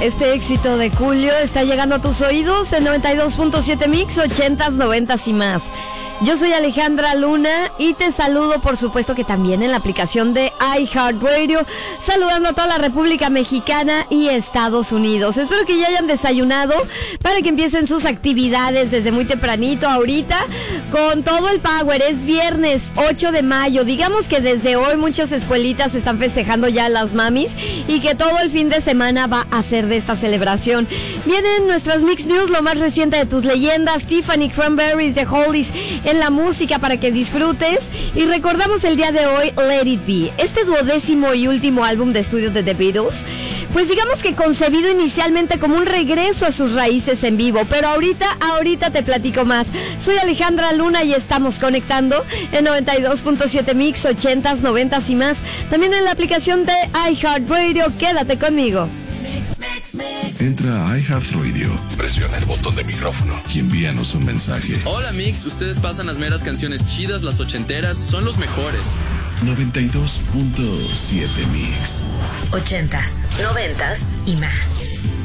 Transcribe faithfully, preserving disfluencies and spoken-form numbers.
Este éxito de Julio está llegando a tus oídos en noventa y dos punto siete Mix, ochentas, noventas y más. Yo soy Alejandra Luna y te saludo, por supuesto que también en la aplicación de iHeartRadio, saludando a toda la República Mexicana y Estados Unidos. Espero que ya hayan desayunado para que empiecen sus actividades desde muy tempranito ahorita con todo el power. Es viernes ocho de mayo, digamos que desde hoy muchas escuelitas están festejando ya a las mamis y que todo el fin de semana va a ser de esta celebración. Vienen nuestras Mix News, lo más reciente de tus leyendas, Tiffany Cranberries, The Hollies en la música para que disfrutes, y recordamos el día de hoy Let It Be, este duodécimo y último álbum de estudio de The Beatles, pues digamos que concebido inicialmente como un regreso a sus raíces en vivo, pero ahorita, ahorita te platico más. Soy Alejandra Luna y estamos conectando en noventa y dos punto siete Mix, ochentas, noventas y más, también en la aplicación de iHeartRadio. Quédate conmigo. Entra a iHeartRadio, presiona el botón de micrófono y envíanos un mensaje. Hola Mix, ustedes pasan las meras canciones chidas, las ochenteras, son los mejores. noventa y dos punto siete Mix. Ochentas, noventas y más.